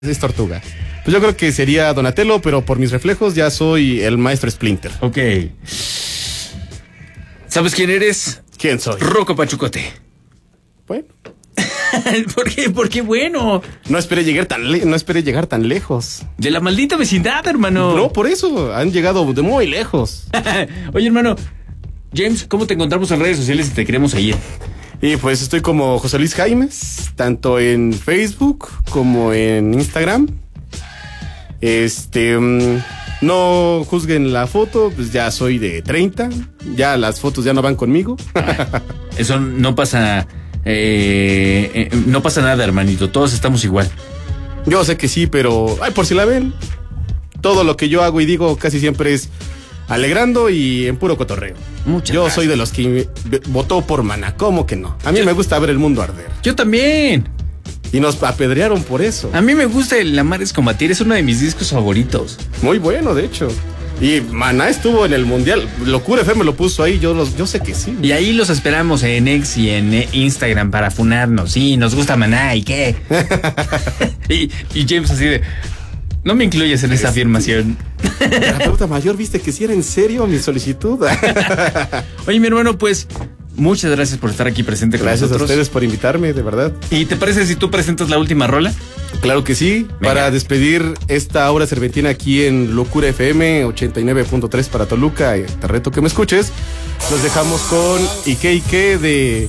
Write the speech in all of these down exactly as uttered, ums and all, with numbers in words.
Es Tortuga. Pues yo creo que sería Donatello, pero por mis reflejos ya soy el maestro Splinter. Ok. ¿Sabes quién eres? ¿Quién soy? Rocco Pachucote. Bueno. ¿Por qué? ¿Por qué bueno? No esperé llegar tan le- no esperé llegar tan lejos. De la maldita vecindad, hermano. No, por eso han llegado de muy lejos. Oye, hermano, James, ¿cómo te encontramos en redes sociales si te queremos ahí? Y pues estoy como José Luis Jaimes, tanto en Facebook como en Instagram. Este, um, no juzguen la foto, pues ya soy de treinta, ya las fotos ya no van conmigo. Eso no pasa, eh, eh, no pasa nada, hermanito, todos estamos igual. Yo sé que sí, pero, ay, por si la ven, todo lo que yo hago y digo casi siempre es alegrando y en puro cotorreo. Muchas Yo gracias. soy de los que votó por Maná, ¿cómo que no? A mí Yo- me gusta ver el mundo arder. Yo también. Y nos apedrearon por eso. A mí me gusta el Amar es Combatir, es uno de mis discos favoritos. Muy bueno, de hecho. Y Maná estuvo en el Mundial. Locura F M lo puso ahí, yo, los, yo sé que sí. Y ahí los esperamos en X y en eh, Instagram para funarnos. Sí, nos gusta Maná, ¿y qué? y, y James así de... No me incluyes en esa afirmación. Terapeuta mayor, ¿viste que sí era en serio mi solicitud? Oye, mi hermano, pues... Muchas gracias por estar aquí presente con Gracias a nosotros. ustedes por invitarme, de verdad. ¿Y te parece si tú presentas la última rola? Claro que sí. Venga. Para despedir esta hora serpentina aquí en Locura F M ochenta y nueve punto tres para Toluca, y te reto que me escuches. Los dejamos con Ike Ike de...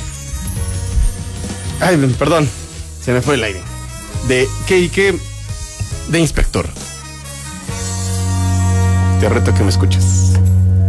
Ay, perdón, se me fue el aire. De Ike Ike de Inspector. Te reto que me escuches.